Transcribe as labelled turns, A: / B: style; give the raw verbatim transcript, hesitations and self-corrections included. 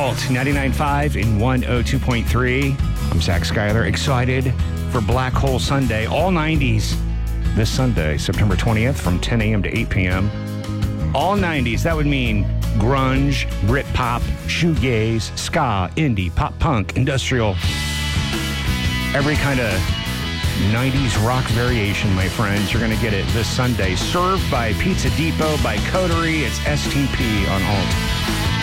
A: Alt ninety-nine point five and one oh two point three. I'm Zach Schuyler, excited for Black Hole Sunday. All nineties this Sunday, September twentieth from ten a.m. to eight p.m. All nineties, that would mean grunge, Britpop, shoegaze, ska, indie, pop punk, industrial, every kind of nineties rock variation, my friends. You're going to get it this Sunday. Served by Pizza Depot, by Coterie. It's S T P on Alt.